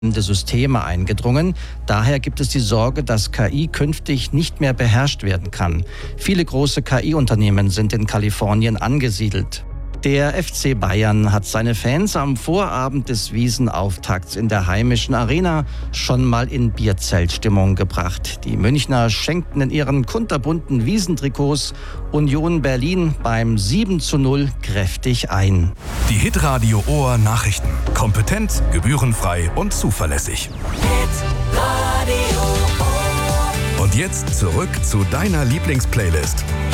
Systeme eingedrungen. Daher gibt es die Sorge, dass KI künftig nicht mehr beherrscht werden kann. Viele große KI-Unternehmen sind in Kalifornien angesiedelt. Der FC Bayern hat seine Fans am Vorabend des Wiesenauftakts in der heimischen Arena schon mal in Bierzeltstimmung gebracht. Die Münchner schenkten in ihren kunterbunten Wiesentrikots Union Berlin beim 7:0 kräftig ein. Die Hitradio Ohr Nachrichten. Kompetent, gebührenfrei und zuverlässig. Hitradio Ohr. Und jetzt zurück zu deiner Lieblingsplaylist.